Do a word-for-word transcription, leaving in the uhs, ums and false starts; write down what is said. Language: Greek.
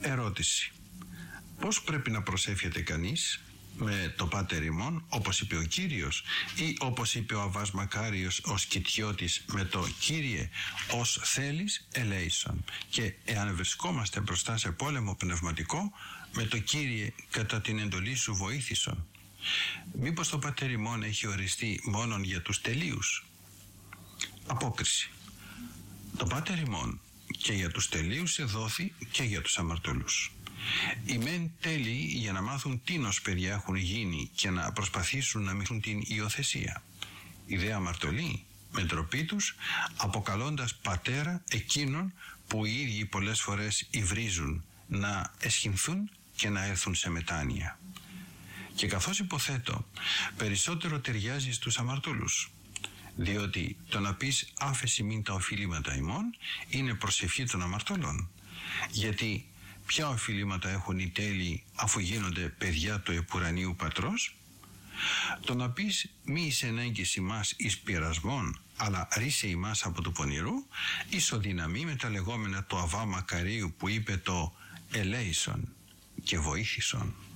Ερώτηση. Πώς πρέπει να προσεύχεται κανείς? Με το Πάτερ ημών, όπως είπε ο Κύριος, ή όπως είπε ο Αββάς Μακάριος ο Σκητιώτης, με το Κύριε ως θέλεις ελέησον? Και εάν βρισκόμαστε μπροστά σε πόλεμο πνευματικό, με το Κύριε κατά την εντολή σου βοήθησον. Μήπως το Πάτερ ημών έχει οριστεί μόνον για τους τελείους? Απόκριση. Το Πάτερ ημών και για τους τελείους εδόθη και για τους αμαρτωλούς. Οι μεν τέλειοι για να μάθουν τίνος παιδιά έχουν γίνει και να προσπαθήσουν να μειθούν την υιοθεσία. Οι δε αμαρτωλοί με ντροπή τους, αποκαλώντας πατέρα εκείνων που οι ίδιοι πολλές φορές υβρίζουν, να εσχυνθούν και να έρθουν σε μετάνοια. Και καθώς υποθέτω περισσότερο ταιριάζει στους αμαρτωλούς, διότι το να πεις άφεση μην τα οφείληματα ημών είναι προσευχή των αμαρτωλών. Γιατί ποια οφειλήματα έχουν οι τέλειοι αφού γίνονται παιδιά του επουρανίου πατρός? Το να πεις μη εισενέγγεις ημάς εις πειρασμών, αλλά ρίσε ημάς από του πονηρού, ισοδυναμεί με τα λεγόμενα του Αββά Μακαρίου που είπε το ελέησον και βοήθησον.